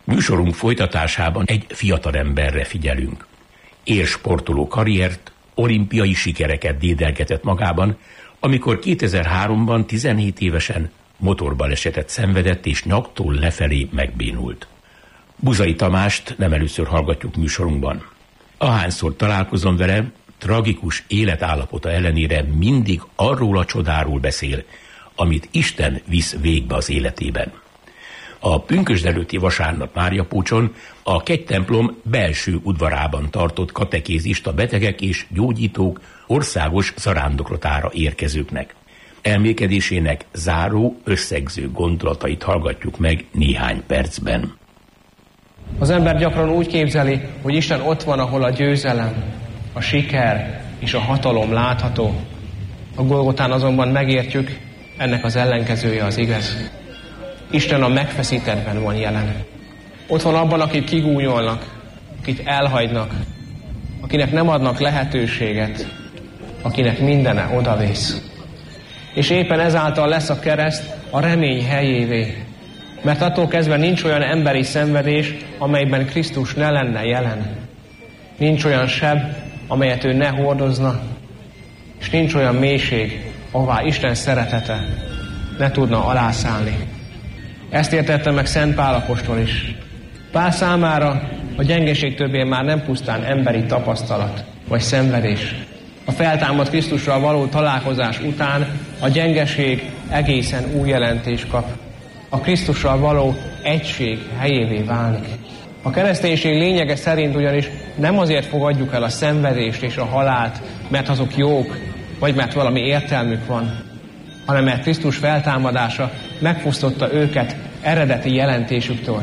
Műsorunk folytatásában egy fiatalemberre figyelünk. Élsportoló karriert, olimpiai sikereket dédelgetett magában, amikor 2003-ban 17 évesen motorbalesetet szenvedett és nyaktól lefelé megbénult. Buzai Tamást nem először hallgatjuk műsorunkban. Ahányszor találkozom vele, tragikus életállapota ellenére mindig arról a csodáról beszél, amit Isten visz végbe az életében. A pünkösd előtti vasárnap Máriapócson a Kegytemplom belső udvarában tartott katekézist a betegek és gyógyítók országos zarándoklatára érkezőknek. Elmélkedésének záró, összegző gondolatait hallgatjuk meg néhány percben. Az ember gyakran úgy képzeli, hogy Isten ott van, ahol a győzelem, a siker és a hatalom látható. A Golgotán azonban megértjük, ennek az ellenkezője az igaz. Isten a megfeszítettben van jelen. Ott van abban, akik kigúnyolnak, akit elhagynak, akinek nem adnak lehetőséget, akinek mindene odavész. És éppen ezáltal lesz a kereszt a remény helyévé. Mert attól kezdve nincs olyan emberi szenvedés, amelyben Krisztus ne lenne jelen. Nincs olyan seb, amelyet ő ne hordozna, és nincs olyan mélység, ahová Isten szeretete ne tudna alászállni. Ezt értette meg Szent Pál apostol is. Pál számára a gyengeség többé már nem pusztán emberi tapasztalat vagy szenvedés. A feltámadt Krisztussal való találkozás után a gyengeség egészen új jelentést kap. A Krisztussal való egység helyévé válik. A kereszténység lényege szerint ugyanis nem azért fogadjuk el a szenvedést és a halált, mert azok jók, vagy mert valami értelmük van, hanem mert Krisztus feltámadása megfosztotta őket eredeti jelentésüktől.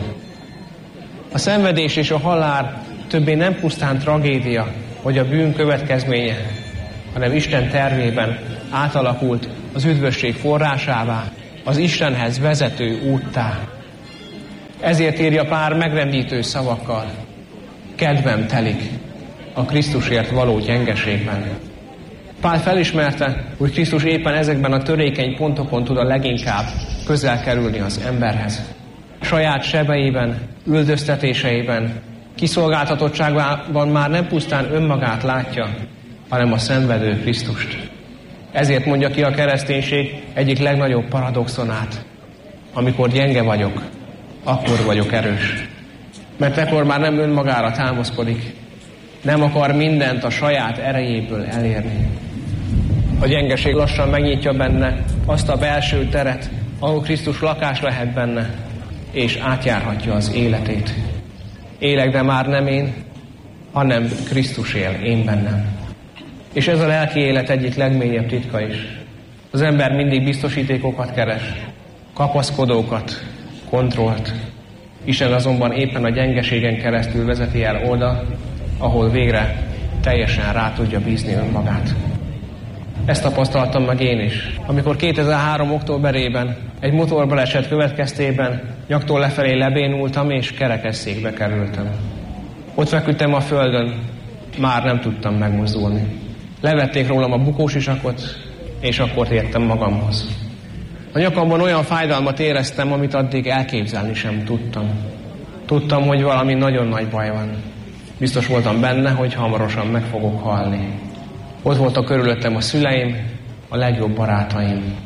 A szenvedés és a halál többé nem pusztán tragédia, vagy a bűn következménye, hanem Isten tervében átalakult az üdvösség forrásává, az Istenhez vezető úttá. Ezért írja Pál megrendítő szavakkal: kedvem telik a Krisztusért való gyengeségben. Pál felismerte, hogy Krisztus éppen ezekben a törékeny pontokon tud a leginkább közel kerülni az emberhez. Saját sebeiben, üldöztetéseiben, kiszolgáltatottságban már nem pusztán önmagát látja, hanem a szenvedő Krisztust. Ezért mondja ki a kereszténység egyik legnagyobb paradoxonát: amikor gyenge vagyok, akkor vagyok erős. Mert ekkor már nem önmagára támaszkodik, nem akar mindent a saját erejéből elérni. A gyengeség lassan megnyitja benne azt a belső teret, ahol Krisztus lakás lehet benne, és átjárhatja az életét. Élek, de már nem én, hanem Krisztus él én bennem. És ez a lelki élet egyik legmélyebb titka is. Az ember mindig biztosítékokat keres, kapaszkodókat, kontrollt. Isten azonban éppen a gyengeségen keresztül vezeti el oda, ahol végre teljesen rá tudja bízni önmagát. Ezt tapasztaltam meg én is, amikor 2003. októberében egy motorbaleset következtében nyaktól lefelé lebénultam és kerekesszékbe kerültem. Ott feküdtem a földön, már nem tudtam megmozdulni. Levették rólam a bukósisakot, és akkor tértem magamhoz. A nyakamban olyan fájdalmat éreztem, amit addig elképzelni sem tudtam. Tudtam, hogy valami nagyon nagy baj van. Biztos voltam benne, hogy hamarosan meg fogok halni. Ott voltak körülöttem a szüleim, a legjobb barátaim.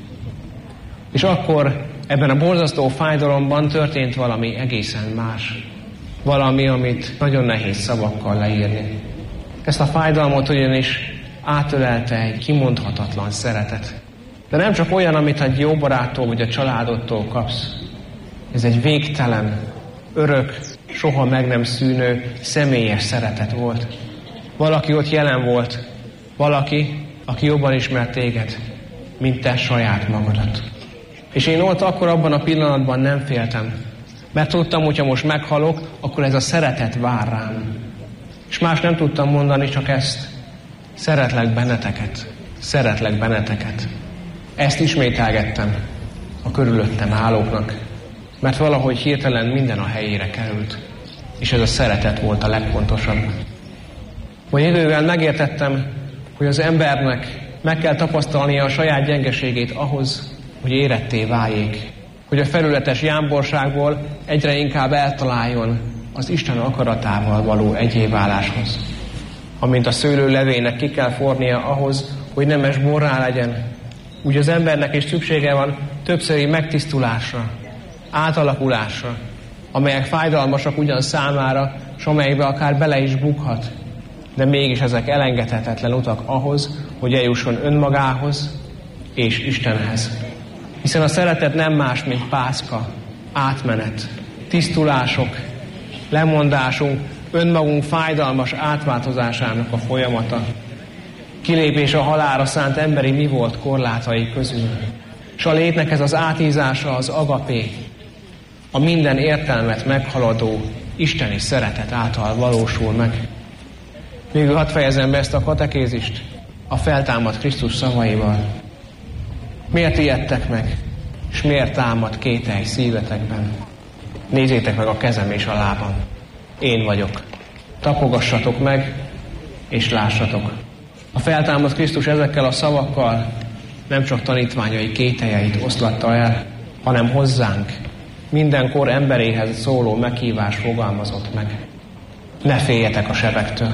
És akkor ebben a borzasztó fájdalomban történt valami egészen más. Valami, amit nagyon nehéz szavakkal leírni. Ezt a fájdalmat ugyanis átölelte egy kimondhatatlan szeretet. De nem csak olyan, amit egy jó baráttól vagy a családodtól kapsz. Ez egy végtelen, örök, soha meg nem szűnő, személyes szeretet volt. Valaki ott jelen volt. Valaki, aki jobban ismert téged, mint te saját magadat. És én ott akkor abban a pillanatban nem féltem. Mert tudtam, hogyha most meghalok, akkor ez a szeretet vár rám. És más nem tudtam mondani, csak ezt. Szeretlek benneteket. Szeretlek benneteket. Ezt ismételgettem a körülöttem állóknak, mert valahogy hirtelen minden a helyére került, és ez a szeretet volt a legfontosabb. Vagy idővel megértettem, hogy az embernek meg kell tapasztalnia a saját gyengeségét ahhoz, hogy éretté váljék. hogy a felületes jámborságból egyre inkább eltaláljon az Isten akaratával való egyéváláshoz. Amint a szőlő levének ki kell fornia ahhoz, hogy nemes borrá legyen, úgy az embernek is szüksége van többszöri megtisztulásra, átalakulásra, amelyek fájdalmasak ugyan számára, s amelyekbe akár bele is bukhat, de mégis ezek elengedhetetlen utak ahhoz, hogy eljusson önmagához és Istenhez. Hiszen a szeretet nem más, mint pászka, átmenet, tisztulások, lemondásunk, önmagunk fájdalmas átváltozásának a folyamata. Kilépés a halálra szánt emberi mi volt korlátai közül. S a létnek ez az átízása az agapé, a minden értelmet meghaladó isteni szeretet által valósul meg. Végül hadd fejezem be ezt a katekézist a feltámadt Krisztus szavaival. Miért ijedtek meg, és miért támad kételj szívetekben? Nézzétek meg a kezem és a lábam. Én vagyok. Tapogassatok meg, és lássatok. A feltámadt Krisztus ezekkel a szavakkal nem csak tanítványai kételjeit oszlatta el, hanem hozzánk, mindenkor emberéhez szóló meghívás fogalmazott meg. Ne féljetek a sebektől.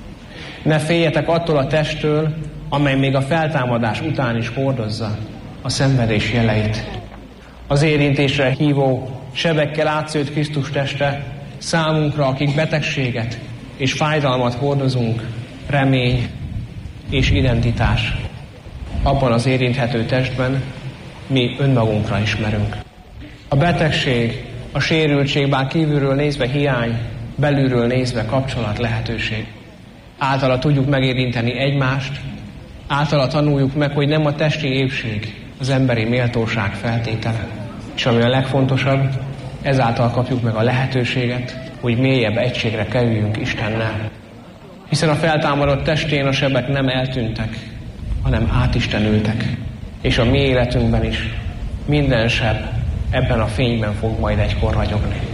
Ne féljetek attól a testtől, amely még a feltámadás után is hordozza a szenvedés jeleit. Az érintésre hívó, sebekkel átszőtt Krisztus teste számunkra, akik betegséget és fájdalmat hordozunk, remény és identitás. Abban az érinthető testben mi önmagunkra ismerünk. A betegség, a sérültség, bár kívülről nézve hiány, belülről nézve kapcsolat lehetőség. Általa tudjuk megérinteni egymást, általa tanuljuk meg, hogy nem a testi épség az emberi méltóság feltétele. És ami a legfontosabb, ezáltal kapjuk meg a lehetőséget, hogy mélyebb egységre kerüljünk Istennel. Hiszen a feltámadott testén a sebek nem eltűntek, hanem átistenültek. És a mi életünkben is minden seb ebben a fényben fog majd egykor ragyogni.